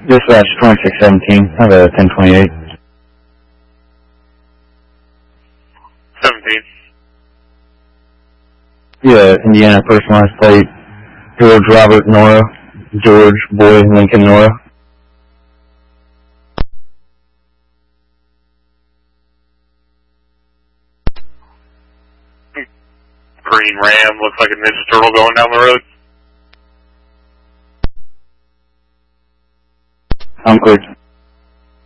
Dispatch 2617. I have a 1028. 17. Yeah, Indiana personalized plate. George Robert Nora. George Boy Lincoln Nora. Green Ram, looks like a Ninja Turtle going down the road. I'm clear.